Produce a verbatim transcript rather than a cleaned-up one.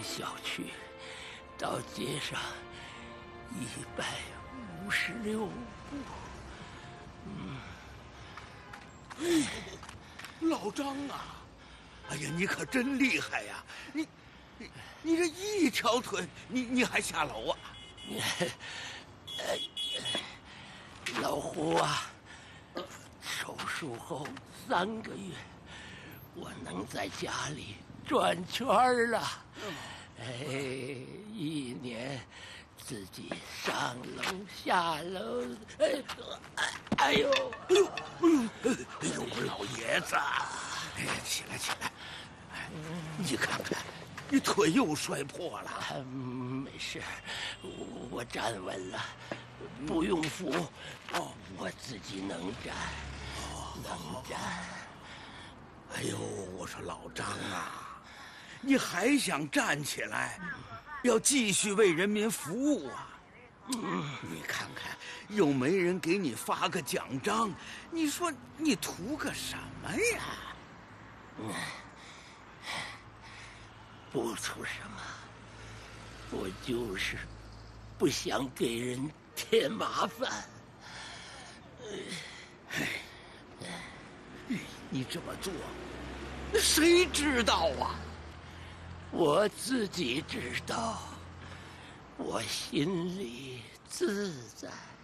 小区到街上一百五十六步。嗯， 哎，老张啊，哎呀，你可真厉害呀！你，你，你这一条腿，你你还下楼啊？ 老胡啊，手术后三个月，我能在家里转圈了。哎，一年自己上楼下楼，哎，哎呦， 哎呦，哎呦，哎呦，我老爷子，哎呀，起来起来，哎，你看看，你腿又摔破了。 啊、没事，我我站稳了，不用扶。哦，我自己能站，哦、能站。 哎呦，我说老张啊，你还想站起来，要继续为人民服务啊？嗯，你看看，又没人给你发个奖章，你说你图个什么呀？ 嗯，不图什么，我就是不想给人添麻烦。 哎，你这么做，谁知道啊？ 我自己知道，我心里自在。